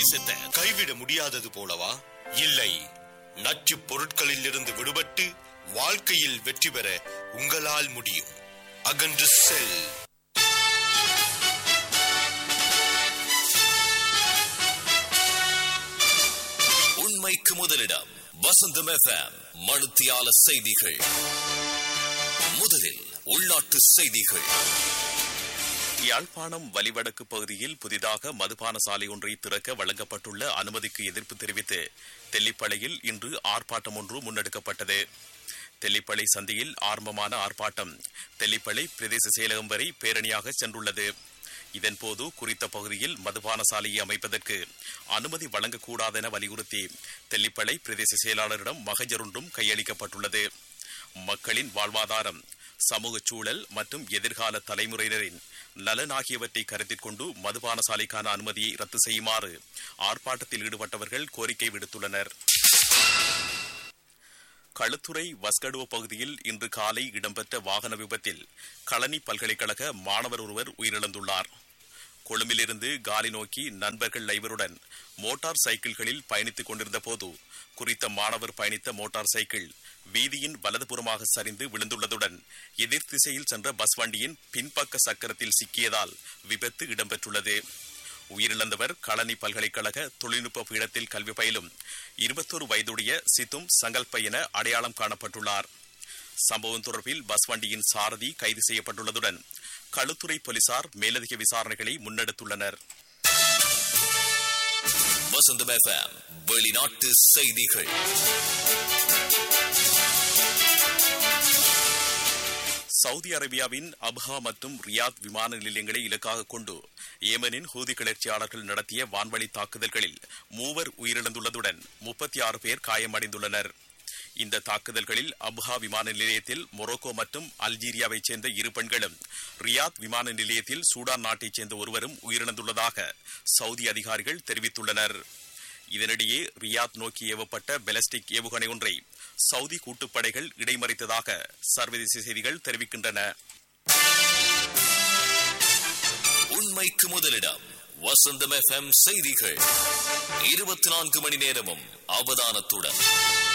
நேசத்தை கைவிட முடியாதது போலவா? இல்லை, நச்சு பொருட்களில் இருந்து விடுபட்டு வாழ்க்கையில் வெற்றி பெற உங்களால் முடியும். அகன்று செல். உண்மைக்கு முதலிடம் வசந்தம் FM. மணித்தியால செய்திகள். முதலில் உள்நாட்டு செய்திகள். யாழ்ப்பாணம் வலிவடக்கு பகுதியில் புதிதாக மதுபான சாலை ஒன்றை திறக்க வழங்கப்பட்டுள்ள அனுமதிக்கு எதிர்ப்பு தெரிவித்து தெல்லிப்பளையில் இன்று ஆர்ப்பாட்டம் ஒன்று முன்னெடுக்கப்பட்டது. தெல்லிப்பளை சந்தியில் ஆரம்பமான ஆர்ப்பாட்டம் தெல்லிப்பளை பிரதேச செயலகம் வரை பேரணியாக சென்றுள்ளது. இதன்போது குறித்த பகுதியில் மதுபான சாலையை அமைப்பதற்கு அனுமதி வழங்கக்கூடாது என வலியுறுத்தி தெல்லிப்பளை பிரதேச செயலாளரிடம் மகஜரொன்றும் கையளிக்கப்பட்டுள்ளது. மக்களின் வாழ்வாதாரம், சமூக சூழல் மற்றும் எதிர்கால தலைமுறையினரின் நலன் ஆகியவற்றை கருத்தில் கொண்டு மதுபான சாலைக்கான அனுமதியை ரத்து செய்யுமாறு ஆர்ப்பாட்டத்தில் ஈடுபட்டவர்கள் கோரிக்கை விடுத்துள்ளனர். களுத்துறை வஸ்கடுவ பகுதியில் இன்று காலை இடம்பெற்ற வாகன விபத்தில் களனி பல்கலைக்கழக மாணவர் ஒருவர் உயிரிழந்துள்ளார். கொழும்பிலிருந்து காலி நோக்கி நண்பர்கள் ஐவருடன் மோட்டார் சைக்கிள்களில் பயணித்துக் கொண்டிருந்த போது குறித்த மாணவர் பயணித்த மோட்டார் சைக்கிள் வீதியின் வலதுபுறமாக சரிந்து விழுந்துள்ளதுடன் எதிர் திசையில் சென்ற பஸ் வண்டியின் பின்பக்க சக்கரத்தில் சிக்கியதால் விபத்து இடம்பெற்றுள்ளது. உயிரிழந்தவர் களனி பல்கலைக்கழக தொழில்நுட்ப பீடத்தில் கல்வி பயிலும் 21 வயதுடைய சித்தும் சங்கல்ப என அடையாளம் காணப்பட்டுள்ளார். சம்பவம் தொடர்பில் பஸ் வண்டியின் சாரதி கைது செய்யப்பட்டுள்ளதுடன் களுத்துறை போலீசார் மேலதிக விசாரணைகளை முன்னெடுத்துள்ளனர். வசந்தம் FM வெளிநாட்டு செய்திகள். சவுதி அரேபியாவின் அப்ஹா மற்றும் ரியாத் விமான நிலையங்களை இலக்காக கொண்டு ஏமனின் ஹூதி கிளர்ச்சியாளர்கள் நடத்திய வான்வழி தாக்குதல்களில் 3 உயிரிழந்துள்ளதுடன் 36 பேர் காயமடைந்துள்ளனர். இந்த தாக்குதல்களில் அப்ஹா விமான நிலையத்தில் மொரோக்கோ மற்றும் அல்ஜீரியாவைச் சேர்ந்த 2 பெண்களும், ரியாத் விமான நிலையத்தில் சூடான் நாட்டைச் சேர்ந்த ஒருவரும் உயிரிழந்துள்ளதாக சவுதி அதிகாரிகள் தெரிவித்துள்ளனர். இதனிடையே ரியாத் நோக்கி ஏவப்பட்ட பெலஸ்டிக் ஏவுகணை ஒன்றை சவுதி கூட்டுப்படைகள் இடைமறித்ததாக சர்வதேச செய்திகள் தெரிவிக்கின்றன. உண்மைக்கு முதலிடம் வசந்தம் FM செய்திகள். 24 மணி நேரமும் அவதானத்துடன்.